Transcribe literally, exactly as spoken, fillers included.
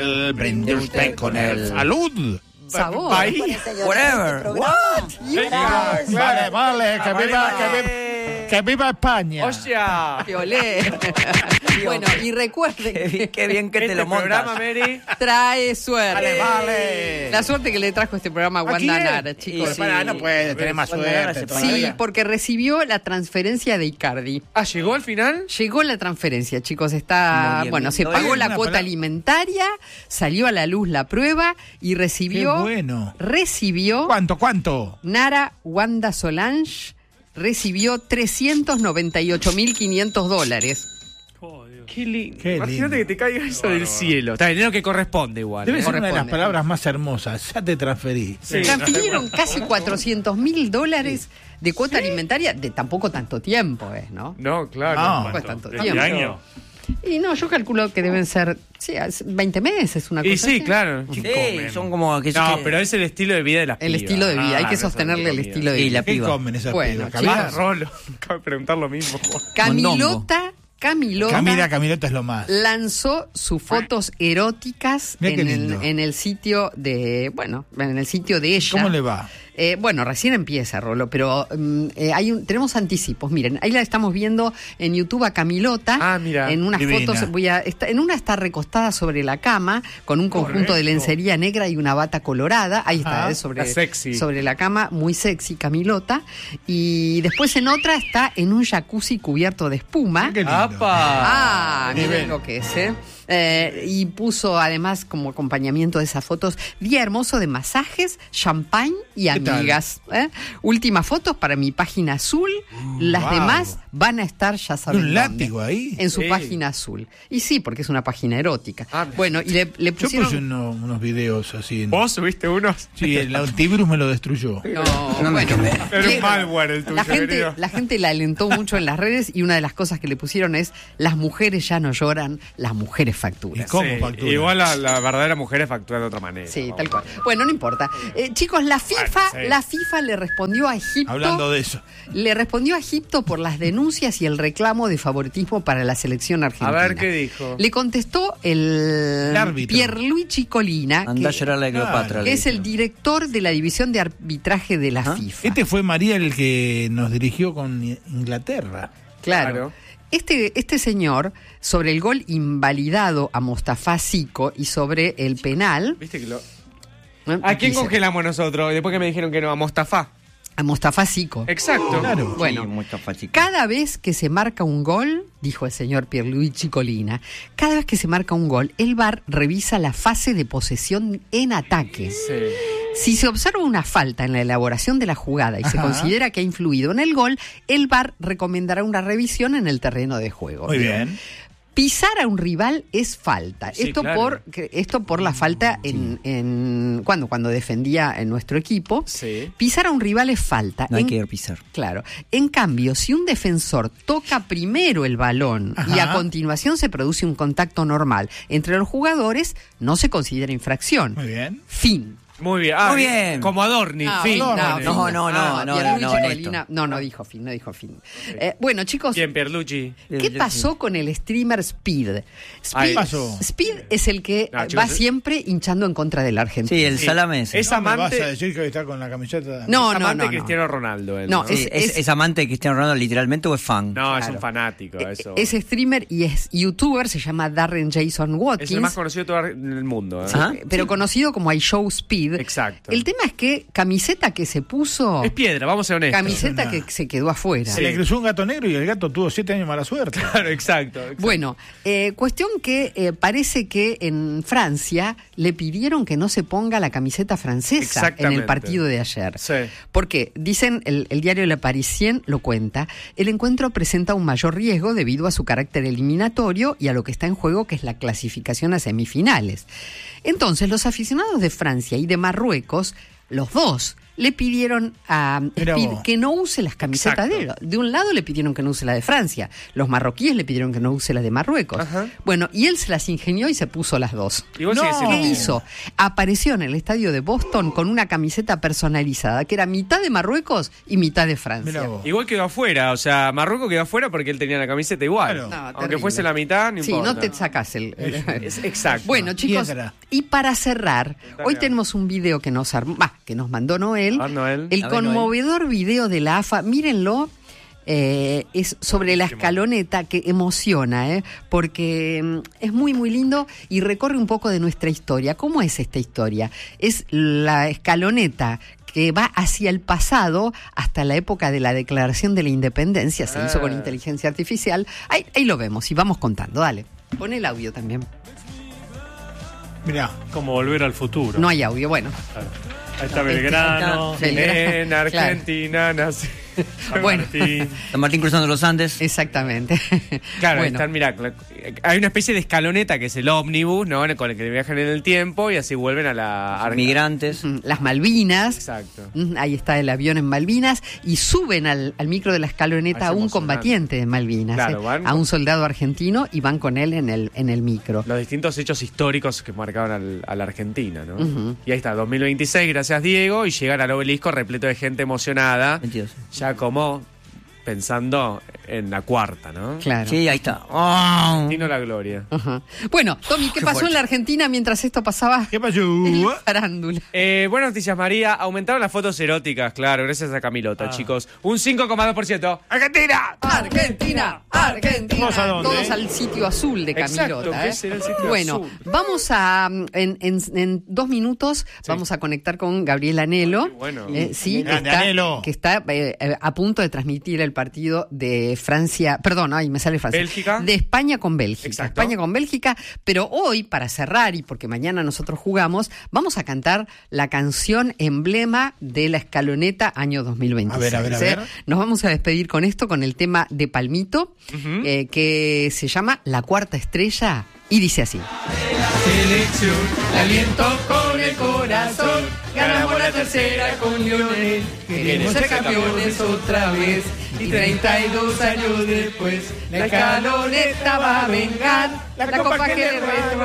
él, brinde usted con él. ¡Salud! Sabor. Whatever. What? Yes. Vale, vale, que viva, que viva, que viva España. ¡Hostia! Que olé. Bueno, y recuerden Qué, bien- que qué bien que Este te lo montas. programa, Mary. trae suerte. Vale, vale. La suerte que le trajo este programa a Wanda quién? Nara, chicos. Y, para, no puede tener más Wanda Nara suerte se todavía. Sí, porque recibió la transferencia de Icardi. Ah, ¿llegó al final? Llegó la transferencia, chicos. Está, Muy bien, bueno, se bien. pagó Oye, la una cuota palabra- alimentaria, salió a la luz la prueba y recibió, Qué bueno. recibió ¿Cuánto, cuánto? Nara Wanda Solange recibió trescientos noventa y ocho mil quinientos dólares. Qué lindo. Qué Imagínate lindo. que te caiga eso del cielo. Está bien, es lo que corresponde igual. Debe ¿eh? ser una de las corresponde. palabras más hermosas. Ya te transferí. Sí. Transfirieron casi cuatrocientos mil dólares de cuota alimentaria de tampoco tanto tiempo, ¿eh? ¿no? No, claro. No. Pues tanto ¿De tiempo. qué año? Y no, yo calculo que deben ser sí, veinte meses, una cosa Y sí, así. claro. Sí, son como que... No, que- pero es el estilo de vida de las El pibas. estilo de vida, Ah, hay que no sostenerle saben el qué estilo de Y vida. la ¿Qué piba. comen esas Bueno, pibas? chicos. Ah, ¿Caviar? Rolo. Acabo de preguntar lo mismo. Camilota, Camilota Camila, Camilota es lo más. lanzó sus fotos eróticas Mirá qué en el, lindo. en el sitio de, bueno, en el sitio de ella. ¿Cómo le va? Eh, bueno, recién empieza, Rolo, pero mm, eh, hay un, tenemos anticipos. Miren, ahí la estamos viendo en YouTube a Camilota. Ah, mira. En unas Divina. fotos, voy a, está, en una está recostada sobre la cama con un conjunto Correcto. de lencería negra y una bata colorada. Ahí está, Ajá. eh, sobre, Está sexy. sobre la cama, muy sexy Camilota. Y después en otra está en un jacuzzi cubierto de espuma. Qué lindo. Ah, miren Nivel. lo que es, ¿eh? Eh, y puso además como acompañamiento de esas fotos día hermoso de masajes, champagne y ¿Qué tal? amigas. ¿eh? Últimas fotos para mi página azul. Las wow. demás van a estar, ya saben, ¿Un dónde. látigo ahí? En su Sí. página azul. Y sí, porque es una página erótica. Ah, bueno, y le, le Yo pusieron... puse uno- unos videos así. En... ¿Vos subiste unos? Sí, el antivirus me lo destruyó. No, No me bueno, quemé. Era que- un malware el tuyo, la gente, querido. la gente la alentó mucho en las redes y una de las cosas que le pusieron es las mujeres ya no lloran, las mujeres facturan. ¿Y cómo Sí, factura? Igual la, la verdadera mujer es factura de otra manera. Sí, vamos. tal cual. Bueno, no importa. Eh, chicos, la FIFA, Bueno, sí. la FIFA le respondió a Egipto. Hablando de eso. Le respondió a Egipto por las denuncias y el reclamo de favoritismo para la selección A argentina. ver qué dijo. Le contestó el, El árbitro. Pierluigi Colina, Anda a que, llorar la Cleopatra. que le es el dijeron. director de la división de arbitraje de la ¿Ah? FIFA. Este fue María el que nos dirigió con Inglaterra. Claro. Claro. Este, este señor, sobre el gol invalidado a Mostafa Zico y sobre el penal. ¿Viste que lo... ¿eh? ¿A quién Dice, congelamos nosotros? Después que me dijeron que no, a Mostafa. A Mostafa Zico. Exacto. Claro. Bueno, Sí, muy fácil. cada vez que se marca un gol, dijo el señor Pierluigi Colina, cada vez que se marca un gol, el V A R revisa la fase de posesión en ataque. Sí. Si se observa una falta en la elaboración de la jugada y se Ajá. considera que ha influido en el gol, el V A R recomendará una revisión en el terreno de juego. Muy bien. Pisar a un rival es falta. Sí, esto claro. por que- esto por la falta en, en cuando cuando defendía en nuestro equipo. Sí. Pisar a un rival es falta. No hay En- que pisar. Claro. En cambio, si un defensor toca primero el balón y a Ajá. continuación se produce un contacto normal entre los jugadores, no se considera infracción. Muy bien. Fin. Muy bien. Ah, Muy bien. Como Adorni. No, fin. no, no, fin. no, no, Ah, no, Pierluigi no, Colina- Néstor. no, no dijo fin, no dijo fin. Eh, bueno, chicos, ¿Quién, Pierluigi? ¿qué pasó con el streamer Speed? Ay, Speed, pasó? Speed es el que No, eh, chicos, va siempre hinchando en contra del Argentina. Sí, el Sí. salame ese. Es ¿No me amante- vas a decir que hoy está con la camiseta? No, Es no, amante no, de no. Cristiano Ronaldo. él, No, ¿no? Sí, es- es, es amante de Cristiano Ronaldo literalmente o es fan? No, es Claro. un fanático. Eso. Es streamer y es youtuber, se llama Darren Jason Watkins. Es el más conocido de todo el mundo. ¿eh? Ajá. Pero conocido como I Show Speed. Exacto. El tema es que camiseta que se puso, Es piedra, vamos a ser honestos. camiseta Una- que se quedó afuera. Se le cruzó un gato negro y el gato tuvo siete años de mala suerte. Claro, exacto. exacto. Bueno, eh, cuestión que eh, parece que en Francia le pidieron que no se ponga la camiseta francesa en Exactamente. el partido de ayer. Sí. Porque, dicen, el, el diario Le Parisien lo cuenta, el encuentro presenta un mayor riesgo debido a su carácter eliminatorio y a lo que está en juego, que es la clasificación a semifinales. Entonces, los aficionados de Francia y de Marruecos los dos le pidieron a Mirá Speed vos. que no use las camisetas Exacto. de él. De un lado le pidieron que no use la de Francia, los marroquíes le pidieron que no use la de Marruecos. Ajá. Bueno, y él se las ingenió y se puso las dos. Igual No. sigue siendo ¿Qué como- hizo? Apareció en el estadio de Boston con una camiseta personalizada que era mitad de Marruecos y mitad de Francia. Mirá vos. Igual quedó afuera, o sea, Marruecos quedó afuera porque él tenía la camiseta igual. Claro. No, Aunque terrible. fuese la mitad, no Sí, importa. no te sacás el... el- Es- exacto. Bueno, chicos, Piedra. y para cerrar, hoy tenemos un video que nos armó, bah, que nos mandó Noel, A ver, Noel. el A ver, conmovedor video de la A F A, mírenlo. Eh, es sobre la escaloneta que emociona, ¿eh? Porque mm, es muy, muy lindo y recorre un poco de nuestra historia. ¿Cómo es esta historia? Es la escaloneta que va hacia el pasado hasta la época de la Declaración de la Independencia. Se hizo con Ah. inteligencia artificial. Ahí, ahí lo vemos y vamos contando. Dale, pon el audio también. Mirá. Como volver al futuro. No hay audio, bueno. Claro. Ahí está Belgrano. Este, Belgrano. En Claro. Argentina nací. San Bueno. Martín. San Martín cruzando los Andes. Exactamente. Claro, ahí bueno, están, mirá, cla- hay una especie de escaloneta que es el ómnibus, ¿no? Con el que viajan en el tiempo y así vuelven a la... Ar- Migrantes. mm, las Malvinas. Exacto. Mm, Ahí está el avión en Malvinas y suben al, al micro de la escaloneta Ah, a es un emocionante. combatiente de Malvinas, Claro, ¿eh? van a con- un soldado argentino y van con él en el, en el micro. Los distintos hechos históricos que marcaban al- a la Argentina, ¿no? Ujú. Y ahí está, dos mil veintiséis, gracias Diego, y llegan al obelisco repleto de gente emocionada, veintidós. ya como pensando en la cuarta, ¿no? Claro. Sí, ahí está. Oh. Destino la gloria. Ajá. Bueno, Tommy, ¿qué, Qué pasó fuerte. en la Argentina mientras esto pasaba? ¿Qué pasó? En la farándula. Eh, buenas noticias, María. Aumentaron las fotos eróticas, claro, gracias a Camilota, Ah. chicos. Un cinco coma dos por ciento. ¡Argentina! Argentina, Argentina. ¿Todos a dónde? Todos al sitio azul de Exacto, Camilota. ¿qué ¿eh? será el sitio Bueno, azul? vamos a, mm, en, en- en dos minutos, vamos a conectar con Gabriel Anelo. Ay, qué bueno. Eh, sí, que Grande, está, Anelo. que está eh, eh, a punto de transmitir el partido de Francia, perdón, ay, me sale Francia. Bélgica. De España con Bélgica. Exacto. España con Bélgica, pero hoy, para cerrar, y porque mañana nosotros jugamos, vamos a cantar la canción emblema de la escaloneta año dos mil veintiséis. A ver, a ver, a ¿eh? ver. Nos vamos a despedir con esto, con el tema de Palmito, Ujú. eh, que se llama La Cuarta Estrella, y dice así. Selección, la aliento con el corazón. Ganamos la tercera con Lionel. Queremos ser campeones otra vez. Y treinta y dos años después, la escaloneta va a vengar. La copa que le resta